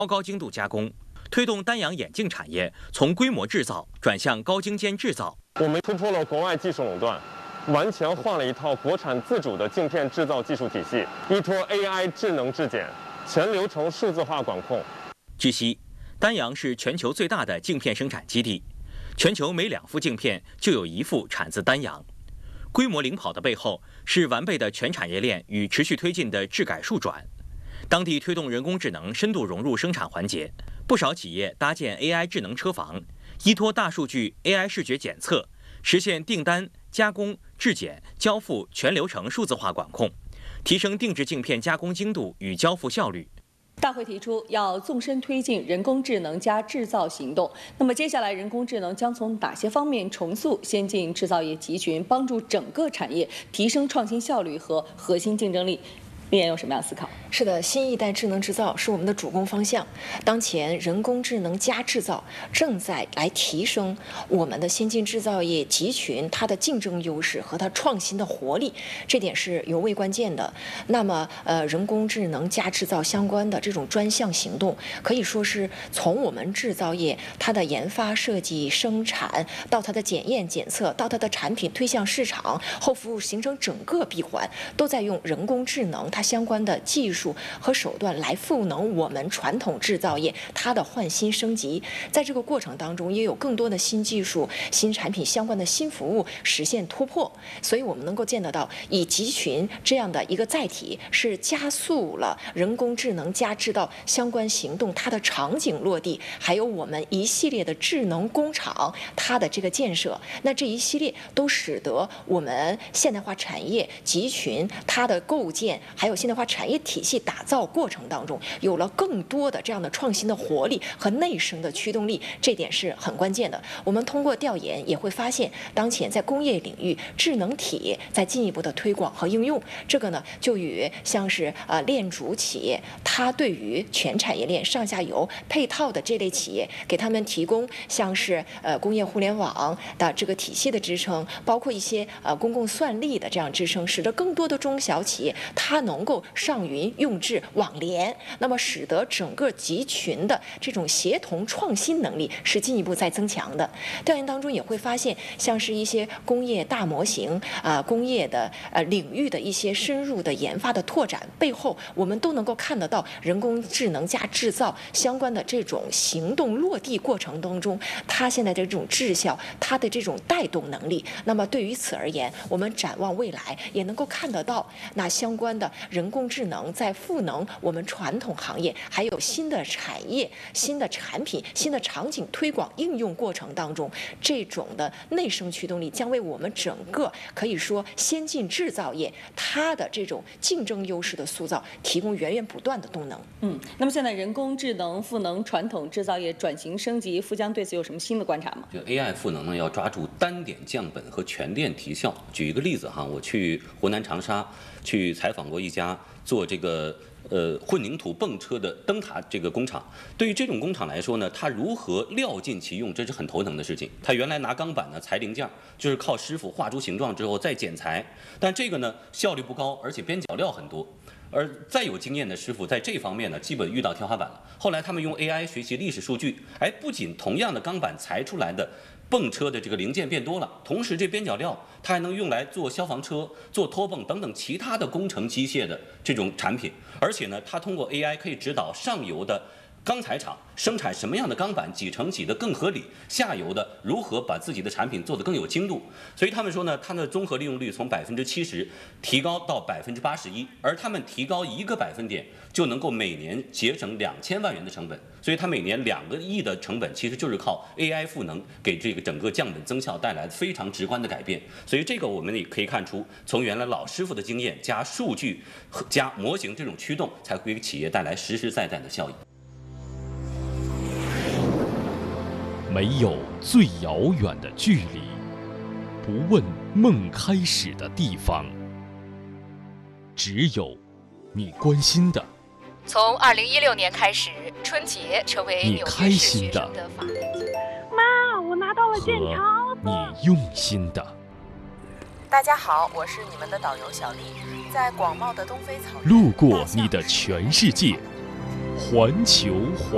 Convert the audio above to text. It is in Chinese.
高精度加工，推动单阳眼镜产业从规模制造转向高精尖制造。 我们突破了国外技术垄断，完全换了一套国产自主的镜片制造技术体系，依托 AI 智能质检，全流程数字化管控。 据悉，丹阳是全球最大的镜片生产基地，全球每2副镜片就有1副产自丹阳。规模领跑的背后是完备的全产业链与持续推进的质改数转。当地推动人工智能深度融入生产环节，不少企业搭建 AI 智能车房，依托大数据 AI 视觉检测，实现订单、加工、质检、交付全流程数字化管控，提升定制镜片加工精度与交付效率。 大会提出要纵深推进人工智能加制造行动。那么接下来，人工智能将从哪些方面重塑先进制造业集群，帮助整个产业提升创新效率和核心竞争力？丽妍有什么样的思考？ 是的，新一代智能制造是我们的主攻方向。当前人工智能加制造正在来提升我们的先进制造业集群它的竞争优势和它创新的活力，这点是尤为关键的。那么，人工智能加制造相关的这种专项行动，可以说是从我们制造业它的研发、设计、生产到它的检验、检测，到它的产品推向市场后服务，形成整个闭环，都在用人工智能它相关的技术和手段来赋能我们传统制造业它的换新升级。在这个过程当中，也有更多的新技术、新产品相关的新服务实现突破。所以我们能够见得到，以集群这样的一个载体，是加速了人工智能加制造相关行动它的场景落地，还有我们一系列的智能工厂它的这个建设。那这一系列都使得我们现代化产业集群它的构建，还有现代化产业体系打造过程当中，有了更多的这样的创新的活力和内生的驱动力，这点是很关键的。我们通过调研也会发现，当前在工业领域，智能体在进一步的推广和应用，这个呢就与像是链主企业，它对于全产业链上下游配套的这类企业，给他们提供像是工业互联网的这个体系的支撑，包括一些公共算力的这样支撑，使得更多的中小企业它能够上云用智网联，那么使得整个集群的这种协同创新能力是进一步在增强的。调研当中也会发现，像是一些工业大模型工业的领域的一些深入的研发的拓展背后，我们都能够看得到人工智能加制造相关的这种行动落地过程当中，它现在的这种质效，它的这种带动能力。那么对于此而言，我们展望未来也能够看得到，那相关的人工智能在赋能我们传统行业，还有新的产业、新的产品、新的场景推广应用过程当中，这种的内生驱动力将为我们整个可以说先进制造业它的这种竞争优势的塑造提供源源不断的动能。 那么现在人工智能赋能传统制造业转型升级，富江对此有什么新的观察吗？ 这 AI 赋能呢，要抓住单点降本和全店提效。举一个例子哈，我去湖南长沙去采访过一家做这个混凝土泵车的灯塔这个工厂。对于这种工厂来说呢，它如何料尽其用，这是很头疼的事情。它原来拿钢板呢裁零件，就是靠师傅画出形状之后再剪裁，但这个呢效率不高，而且边角料很多。而再有经验的师傅在这方面呢，基本遇到天花板了。后来他们用 AI 学习历史数据，不仅同样的钢板裁出来的泵车的这个零件变多了，同时这边角料它还能用来做消防车、做拖泵等等其他的工程机械的这种产品。而且呢，它通过 AI 可以指导上游的钢材厂生产什么样的钢板几乘几的更合理，下游的如何把自己的产品做得更有精度。所以他们说呢，它的综合利用率从70%提高到81%，而他们提高1个百分点就能够每年节省2000万元的成本。所以它每年2个亿的成本其实就是靠 AI 赋能给这个整个降本增效带来非常直观的改变。所以这个我们也可以看出，从原来老师傅的经验加数据加模型这种驱动，才会给企业带来实实在在的效益。 没有最遥远的距离，不问梦开始的地方，只有你关心的。 从2016年开始，春节成为纽约市学生的法定节日。 妈，我拿到了健康。 你用心的。 大家好，我是你们的导游小丽，在广袤的东非草原， 路过你的全世界，环球华。